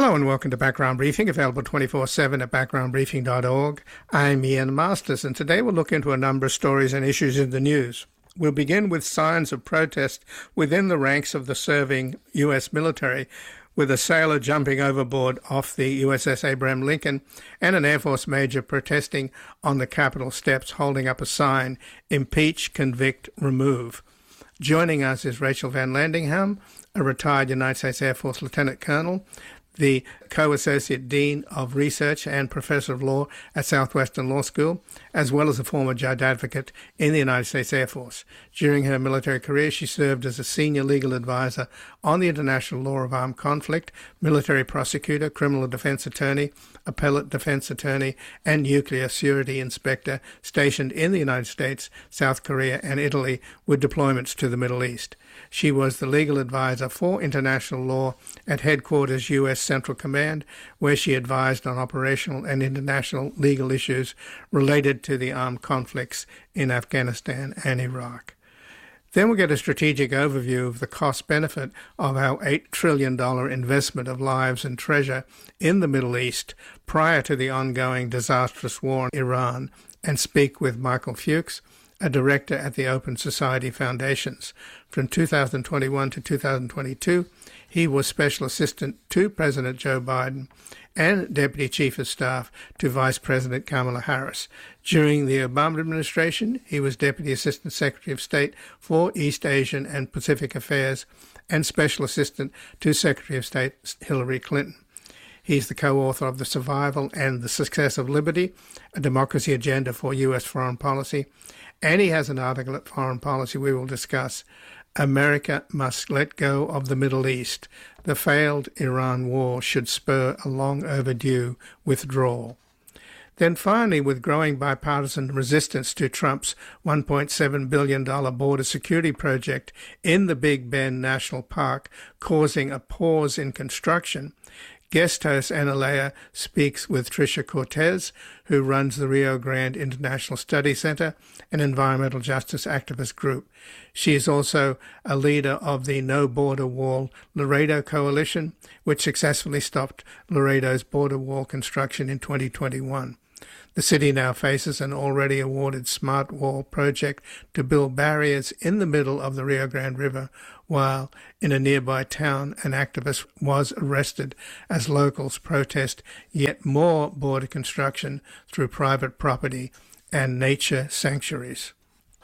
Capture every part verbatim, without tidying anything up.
Hello and welcome to Background Briefing, available twenty-four seven at background briefing dot org. I'm Ian Masters, and today we'll look into a number of stories and issues in the news. We'll begin with signs of protest within the ranks of the serving U S military, with a sailor jumping overboard off the U S S Abraham Lincoln and an Air Force major protesting on the Capitol steps holding up a sign, "Impeach, Convict, Remove." Joining us is Rachel Van Landingham, a retired United States Air Force Lieutenant Colonel, the Co-Associate Dean of Research and Professor of Law at Southwestern Law School, as well as a former judge advocate in the United States Air Force. During her military career, she served as a senior legal advisor on the international law of armed conflict, military prosecutor, criminal defense attorney, appellate defense attorney, and nuclear security inspector stationed in the United States, South Korea, and Italy with deployments to the Middle East. She was the legal advisor for international law at Headquarters U S Central Command, where she advised on operational and international legal issues related to the armed conflicts in Afghanistan and Iraq. Then we'll get a strategic overview of the cost-benefit of our eight trillion dollars investment of lives and treasure in the Middle East prior to the ongoing disastrous war in Iran, and speak with Michael Fuchs, a director at the Open Society Foundations. From two thousand twenty-one to two thousand twenty-two, he was Special Assistant to President Joe Biden and Deputy Chief of Staff to Vice President Kamala Harris. During the Obama administration, he was Deputy Assistant Secretary of State for East Asian and Pacific Affairs and Special Assistant to Secretary of State Hillary Clinton. He's the co-author of The Survival and the Success of Liberty, a democracy agenda for U S foreign policy, and he has an article at Foreign Policy we will discuss. America must let go of the Middle East. The failed Iran war should spur a long overdue withdrawal. Then finally, with growing bipartisan resistance to Trump's one point seven billion dollars border security project in the Big Bend National Park causing a pause in construction, guest host Analea speaks with Tricia Cortez, who runs the Rio Grande International Study Center, an environmental justice activist group. She is also a leader of the No Border Wall Laredo Coalition, which successfully stopped Laredo's border wall construction in twenty twenty-one. The city now faces an already awarded Smart Wall project to build barriers in the middle of the Rio Grande River, while in a nearby town an activist was arrested as locals protest yet more border construction through private property and nature sanctuaries.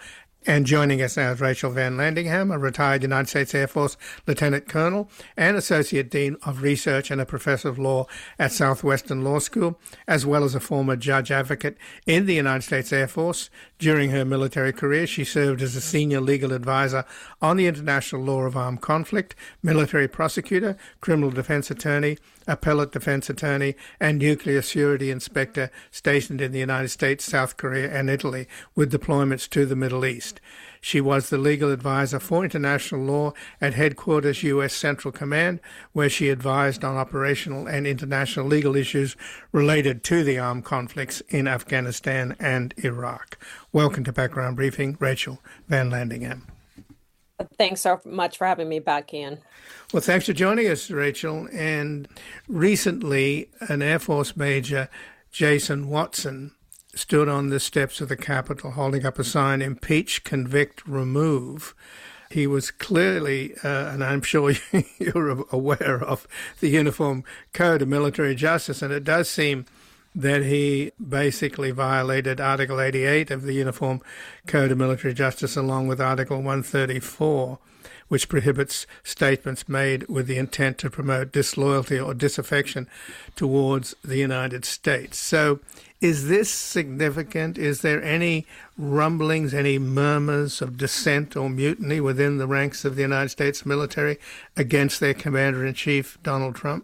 And joining us now is Rachel Van Landingham, a retired United States Air Force Lieutenant Colonel and Associate Dean of Research and a Professor of Law at Southwestern Law School, as well as a former judge advocate in the United States Air Force. During her military career, she served as a senior legal advisor on the international law of armed conflict, military prosecutor, criminal defense attorney, appellate defense attorney, and nuclear security inspector stationed in the United States, South Korea, and Italy with deployments to the Middle East. She was the legal advisor for international law at Headquarters U S Central Command, where she advised on operational and international legal issues related to the armed conflicts in Afghanistan and Iraq. Welcome to Background Briefing, Rachel Van Landingham. Thanks so much for having me back, Ian. Well, thanks for joining us, Rachel. And recently, an Air Force Major, Jason Watson, stood on the steps of the Capitol holding up a sign, "Impeach, Convict, Remove." He was clearly, uh, and I'm sure you're aware of, the Uniform Code of Military Justice, and it does seem that he basically violated Article eighty-eight of the Uniform Code of Military Justice along with Article one thirty-four, which prohibits statements made with the intent to promote disloyalty or disaffection towards the United States. So is this significant? Is there any rumblings, any murmurs of dissent or mutiny within the ranks of the United States military against their Commander-in-Chief, Donald Trump?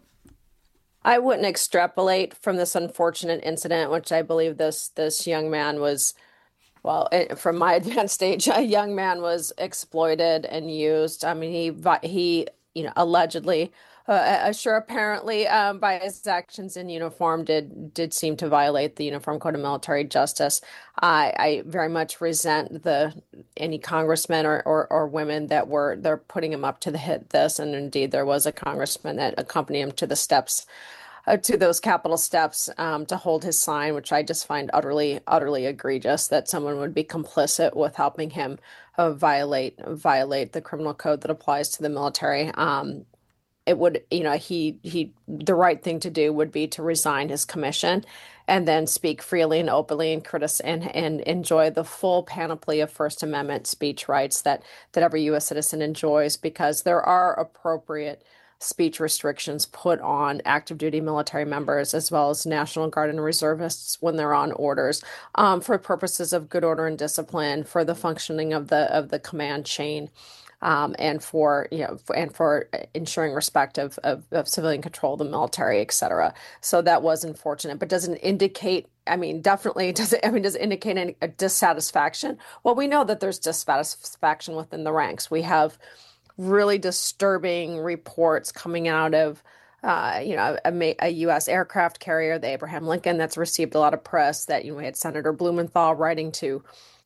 I wouldn't extrapolate from this unfortunate incident, which I believe this this young man was, well, from my advanced age, a young man was exploited and used. I mean, he he you know, allegedly, uh, sure, apparently, um, by his actions in uniform, did did seem to violate the Uniform Code of Military Justice. I, I very much resent the any congressmen or, or, or women that were they're putting him up to the hit this, and indeed there was a congressman that accompanied him to the steps, uh, to those Capitol steps, um, to hold his sign, which I just find utterly utterly egregious that someone would be complicit with helping him uh, violate violate the criminal code that applies to the military. Um, it would, you know, he he the right thing to do would be to resign his commission and then speak freely and openly and critic and and enjoy the full panoply of First Amendment speech rights that that every U S citizen enjoys, because there are appropriate speech restrictions put on active duty military members as well as National Guard and reservists when they're on orders, um, for purposes of good order and discipline, for the functioning of the of the command chain. Um, and for you know, and for ensuring respect of, of, of civilian control of the military, et cetera. So that was unfortunate, but doesn't indicate. I mean, definitely does it. I mean, does it indicate any a dissatisfaction? Well, we know that there's dissatisfaction within the ranks. We have really disturbing reports coming out of, uh, you know, a, a U S aircraft carrier, the Abraham Lincoln, that's received a lot of press. That, you know, we had Senator Blumenthal writing to.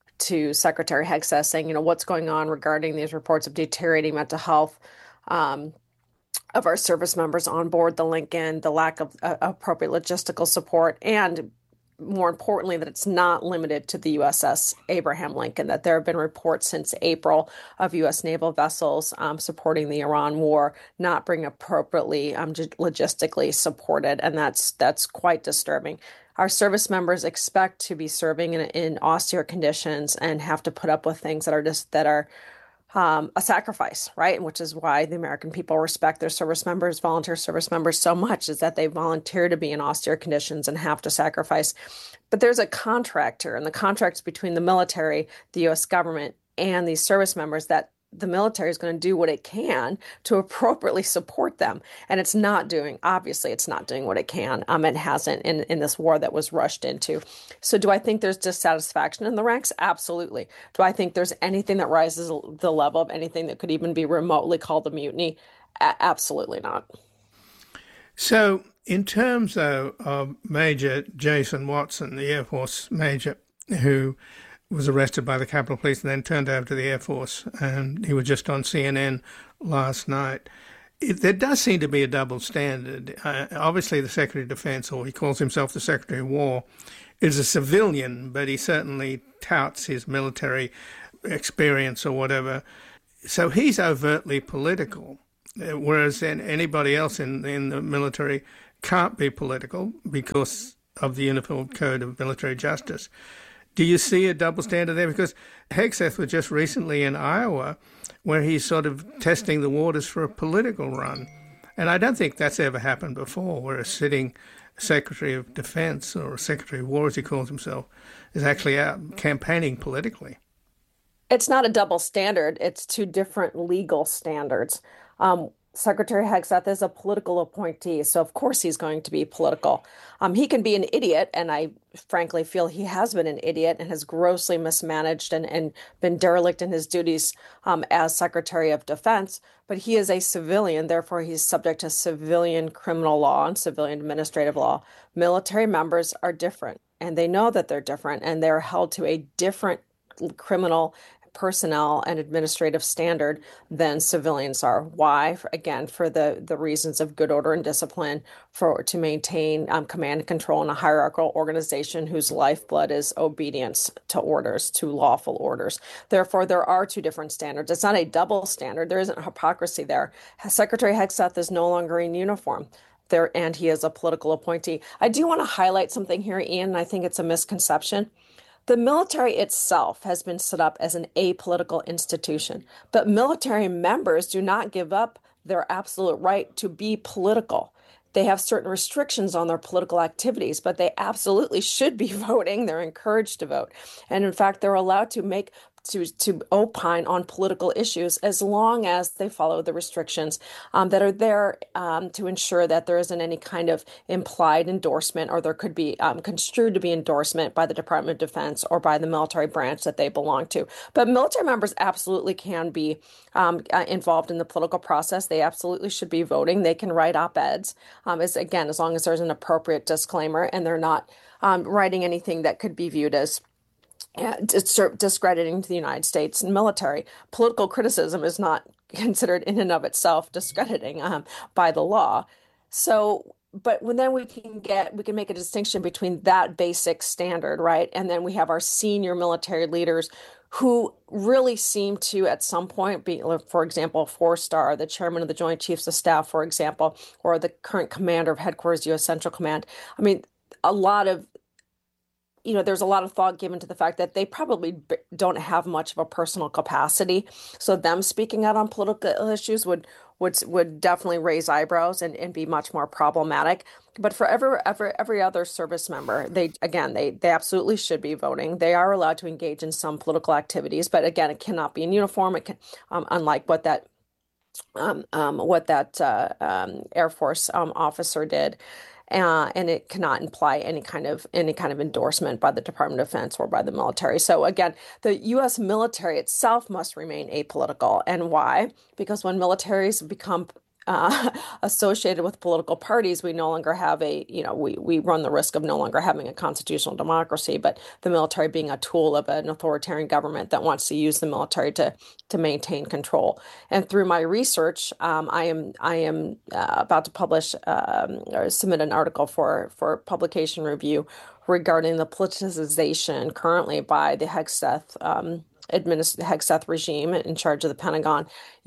to Secretary Hegseth saying, you know, what's going on regarding these reports of deteriorating mental health um, of our service members on board the Lincoln, the lack of uh, appropriate logistical support, and more importantly, that it's not limited to the U S S Abraham Lincoln, that there have been reports since April of U S naval vessels um, supporting the Iran war not being appropriately um, logistically supported. And that's that's quite disturbing. Our service members expect to be serving in, in austere conditions and have to put up with things that are just that are um, a sacrifice, right? Which is why the American people respect their service members, volunteer service members so much, is that they volunteer to be in austere conditions and have to sacrifice. But there's a contract here, and the contract's between the military, the U S government, and these service members, that the military is going to do what it can to appropriately support them. And it's not doing, obviously, it's not doing what it can. Um, it hasn't in, in this war that was rushed into. So do I think there's dissatisfaction in the ranks? Absolutely. Do I think there's anything that rises the level of anything that could even be remotely called a mutiny? A- absolutely not. So in terms, though, of Major Jason Watson, the Air Force major, who was arrested by the Capitol Police and then turned over to the Air Force, and he was just on C N N last night. It, there does seem to be a double standard. Uh, obviously, the Secretary of Defense, or he calls himself the Secretary of War, is a civilian, but he certainly touts his military experience or whatever. So he's overtly political, whereas anybody else in, in the military can't be political because of the Uniform Code of Military Justice. Do you see a double standard there? Because Hegseth was just recently in Iowa where he's sort of testing the waters for a political run. And I don't think that's ever happened before, where a sitting Secretary of Defense, or Secretary of War as he calls himself, is actually out campaigning politically. It's not a double standard. It's two different legal standards. Um, Secretary Hegseth is a political appointee, so of course he's going to be political. Um, he can be an idiot, and I frankly feel he has been an idiot and has grossly mismanaged and, and been derelict in his duties um, as Secretary of Defense, but he is a civilian, therefore he's subject to civilian criminal law and civilian administrative law. Military members are different, and they know that they're different, and they're held to a different criminal personnel and administrative standard than civilians are. Why? Again, for the, the reasons of good order and discipline, for to maintain um, command and control in a hierarchical organization whose lifeblood is obedience to orders, to lawful orders. Therefore, there are two different standards. It's not a double standard. There isn't hypocrisy there. Secretary Hegseth is no longer in uniform. There, and he is a political appointee. I do want to highlight something here, Ian, and I think it's a misconception. The military itself has been set up as an apolitical institution, but military members do not give up their absolute right to be political. They have certain restrictions on their political activities, but they absolutely should be voting. They're encouraged to vote. And in fact, they're allowed to make to to opine on political issues as long as they follow the restrictions um, that are there um, to ensure that there isn't any kind of implied endorsement, or there could be um, construed to be endorsement by the Department of Defense or by the military branch that they belong to. But military members absolutely can be um, uh, involved in the political process. They absolutely should be voting. They can write op-eds, um, as again, as long as there's an appropriate disclaimer and they're not um, writing anything that could be viewed as uh, discrediting to the United States military. Political criticism is not considered in and of itself discrediting um, by the law. So, but when then we can get, we can make a distinction between that basic standard, right? And then we have our senior military leaders who really seem to, at some point, be, for example, four-star, the chairman of the Joint Chiefs of Staff, for example, or the current commander of Headquarters U S Central Command. I mean, a lot of you know, there's a lot of thought given to the fact that they probably don't have much of a personal capacity. So them speaking out on political issues would would would definitely raise eyebrows and, and be much more problematic. But for every, every every other service member, they again they they absolutely should be voting. They are allowed to engage in some political activities, but again, it cannot be in uniform. It can, um, unlike what that um, um, what that uh, um, Air Force um, officer did. Uh, and it cannot imply any kind of any kind of endorsement by the Department of Defense or by the military. So again, the U S military itself must remain apolitical. And why? Because when militaries become uh, associated with political parties, we no longer have a, you know, we, we run the risk of no longer having a constitutional democracy, but the military being a tool of an authoritarian government that wants to use the military to to maintain control. And through my research, um, I am I am uh, about to publish um, or submit an article for for publication review regarding the politicization currently by the Hegseth um, administ- Hegseth regime in charge of the Pentagon,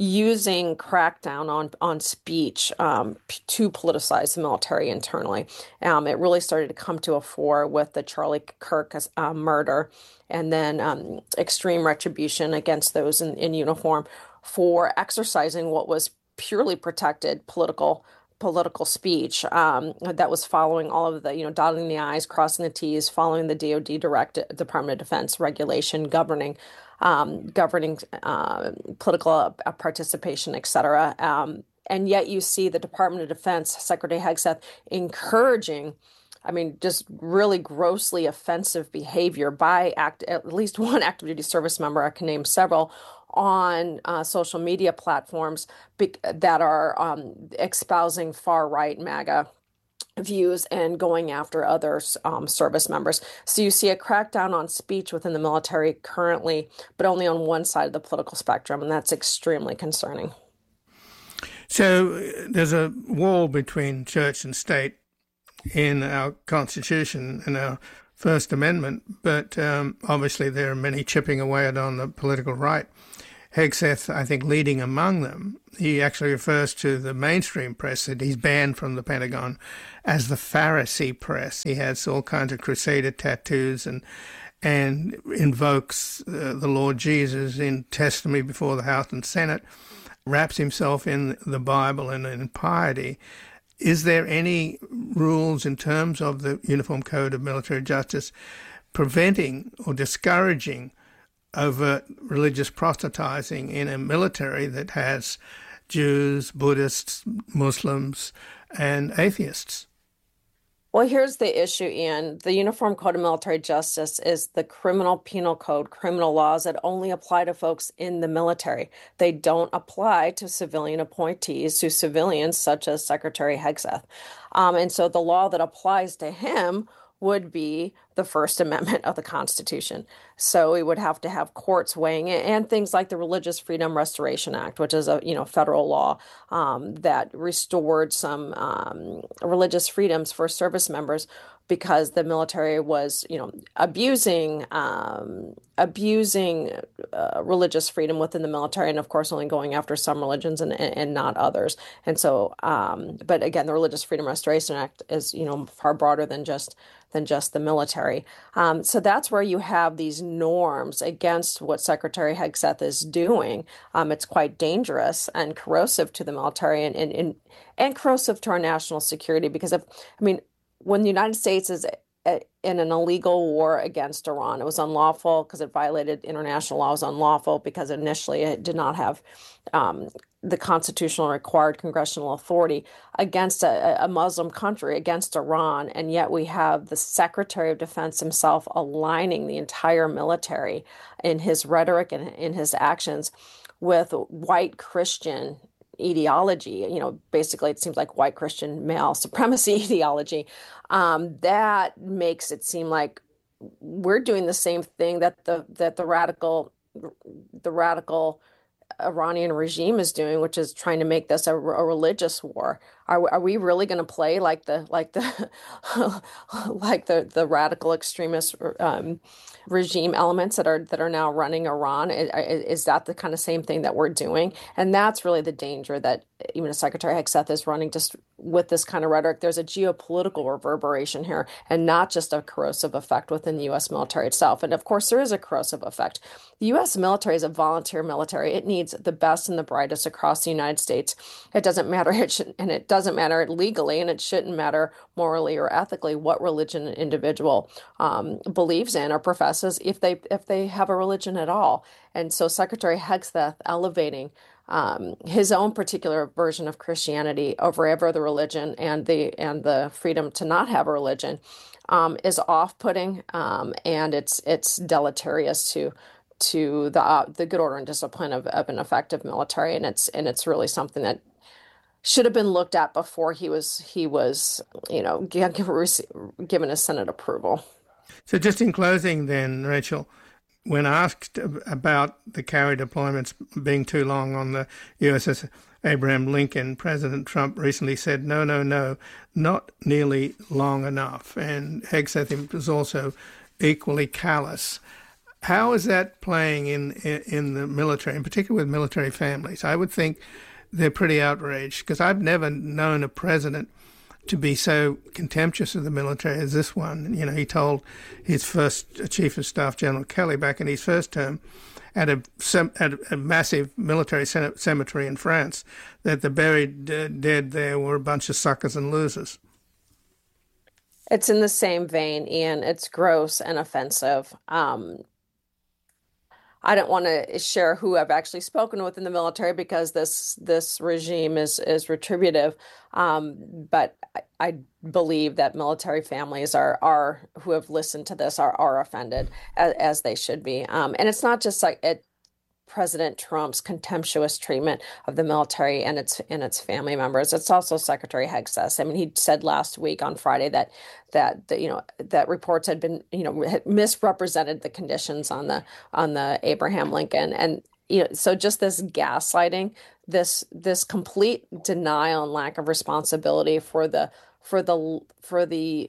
using crackdown on on speech um, to politicize the military internally. Um, it really started to come to a fore with the Charlie Kirk uh, murder, and then um, extreme retribution against those in, in uniform for exercising what was purely protected political political speech um, that was following all of the, you know, dotting the I's, crossing the T's, following the D O D direct Department of Defense regulation governing um, governing uh, political participation, et cetera. Um, and yet you see the Department of Defense, Secretary Hegseth, encouraging, I mean, just really grossly offensive behavior by act, at least one active duty service member, I can name several, on uh, social media platforms be- that are um, espousing far-right MAGA views and going after other um, service members. So you see a crackdown on speech within the military currently, but only on one side of the political spectrum, and that's extremely concerning. So uh, there's a wall between church and state in our Constitution and our First Amendment, but um, obviously there are many chipping away at on the political right. Hegseth, I think, leading among them. He actually refers to the mainstream press that he's banned from the Pentagon as the Pharisee press. He has all kinds of crusader tattoos and and invokes uh, the Lord Jesus in testimony before the House and Senate, wraps himself in the Bible and in piety. Is there any rules in terms of the Uniform Code of Military Justice preventing or discouraging overt religious proselytizing in a military that has Jews, Buddhists, Muslims, and atheists? Well, here's the issue, Ian. The Uniform Code of Military Justice is the criminal penal code, criminal laws that only apply to folks in the military. They don't apply to civilian appointees, to civilians such as Secretary Hegseth. Um, and so the law that applies to him would be the First Amendment of the Constitution. So we would have to have courts weighing it, and things like the Religious Freedom Restoration Act, which is a you know federal law um, that restored some um, religious freedoms for service members because the military was you know abusing um, abusing uh, religious freedom within the military, and of course only going after some religions and, and, and not others. And so, um, but again, the Religious Freedom Restoration Act is you know far broader than just than just the military. Um, so that's where you have these norms against what Secretary Hegseth is doing. Um, it's quite dangerous and corrosive to the military and, and, and, and corrosive to our national security because of, I mean, when the United States is in an illegal war against Iran. It was unlawful because it violated international law. It was unlawful because initially it did not have um, the constitutional required congressional authority against a, a Muslim country, against Iran. And yet we have the Secretary of Defense himself aligning the entire military in his rhetoric and in his actions with white Christian ideology. You know, basically it seems like white Christian male supremacy ideology. Um, that makes it seem like we're doing the same thing that the that the radical the radical Iranian regime is doing, which is trying to make this a, a religious war. Are are we really going to play like the like the like the the radical extremist um, regime elements that are that are now running Iran? Is, is that the kind of same thing that we're doing? And that's really the danger that even Secretary Hegseth is running, just with this kind of rhetoric. There's a geopolitical reverberation here, and not just a corrosive effect within the U S military itself. And of course, there is a corrosive effect. The U S military is a volunteer military. It needs the best and the brightest across the United States. It doesn't matter, it should, and it doesn't matter legally, and it shouldn't matter morally or ethically what religion an individual um, believes in or professes, if they if they have a religion at all. And so Secretary Hegseth elevating um, his own particular version of Christianity over every other religion, and the and the freedom to not have a religion um, is off-putting, um, and it's it's deleterious to to the uh, the good order and discipline of, of an effective military, and it's and it's really something that should have been looked at before he was he was you know given a Senate approval. So just in closing, then, Rachel, when asked about the carry deployments being too long on the U S S Abraham Lincoln, President Trump recently said, no, no, no, not nearly long enough. And Hegseth was also equally callous. How is that playing in, in, in the military, in particular with military families? I would think they're pretty outraged, because I've never known a president to be so contemptuous of the military as this one. You know, he told his first Chief of Staff, General Kelly, back in his first term, at a, at a massive military cemetery in France, that the buried uh, dead there were a bunch of suckers and losers. It's in the same vein, Ian. It's gross and offensive. Um, I don't want to share who I've actually spoken with in the military, because this this regime is is retributive. Um, but I, I believe that military families are are who have listened to this are are offended, as, as they should be. Um, and it's not just like it. President Trump's contemptuous treatment of the military and its and its family members. It's also Secretary Hegseth. I mean, he said last week on Friday that that the, you know that reports had been you know had misrepresented the conditions on the on the Abraham Lincoln, and you know so just this gaslighting, this this complete denial and lack of responsibility for the for the for the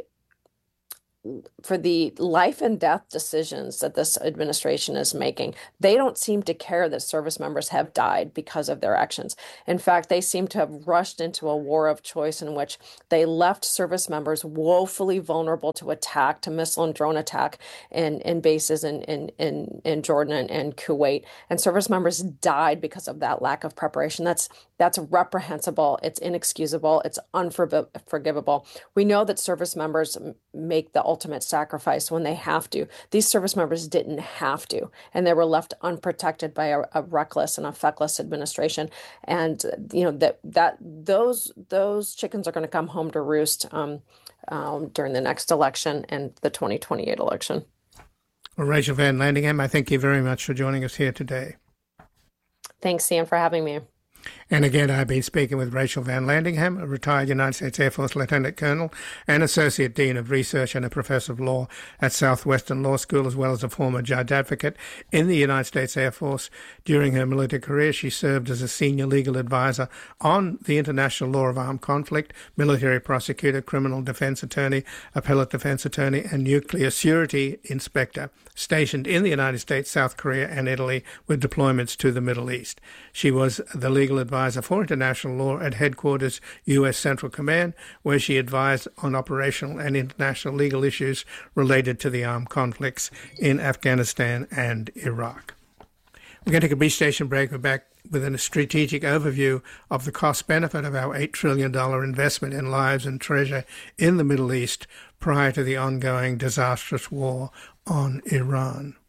for the life and death decisions that this administration is making. They don't seem to care that service members have died because of their actions. In fact, they seem to have rushed into a war of choice in which they left service members woefully vulnerable to attack, to missile and drone attack in, in bases in, in, in, in Jordan and, and Kuwait. And service members died because of that lack of preparation. That's that's reprehensible. It's inexcusable. It's unforgivable. We know that service members make the ultimate sacrifice when they have to. These service members didn't have to, and they were left unprotected by a, a reckless and a feckless administration. And you know that that those those chickens are going to come home to roost um, um, during the next election and the twenty twenty-eight election. Well, Rachel Van Landingham, I thank you very much for joining us here today. Thanks, Sam, for having me. And again, I've been speaking with Rachel Van Landingham, a retired United States Air Force Lieutenant Colonel and Associate Dean of Research and a Professor of Law at Southwestern Law School, as well as a former judge advocate in the United States Air Force. During her military career, she served as a senior legal advisor on the international law of armed conflict, military prosecutor, criminal defense attorney, appellate defense attorney, and nuclear security inspector, stationed in the United States, South Korea, and Italy, with deployments to the Middle East. She was the legal advisor for international law at Headquarters U S Central Command, where she advised on operational and international legal issues related to the armed conflicts in Afghanistan and Iraq. We're going to take a brief station break. We're back with a strategic overview of the cost-benefit of our eight trillion dollars investment in lives and treasure in the Middle East prior to the ongoing disastrous war on Iran.